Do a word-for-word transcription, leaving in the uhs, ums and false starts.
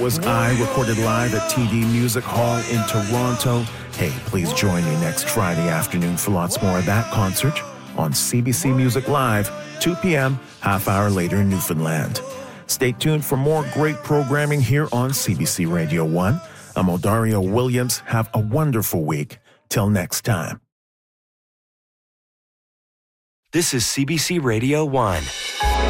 was I, recorded live at T D Music Hall in Toronto. Hey, please join me next Friday afternoon for lots more of that concert on C B C Music Live, two p.m., half hour later in Newfoundland. Stay tuned for more great programming here on C B C Radio one. I'm Odario Williams. Have a wonderful week. Till next time. This is C B C Radio one.